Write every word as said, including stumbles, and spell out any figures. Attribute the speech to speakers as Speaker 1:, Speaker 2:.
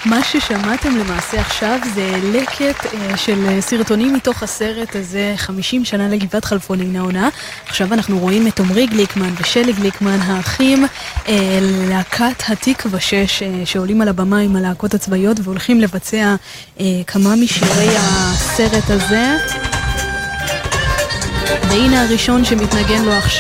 Speaker 1: מה ששמעתם למעשה עכשיו זה לקט אה, של סרטונים מתוך הסרט הזה, חמישים שנה לגבעת חלפון אינה עונה. עכשיו אנחנו רואים את עמרי גליקמן ושלי גליקמן, האחים, אה, להקת התקווה שש, אה, שעולים על הבמה עם הלהקות הצבאיות והולכים לבצע אה, כמה משירי הסרט הזה. והנה הראשון שמתנגן לו עכשיו.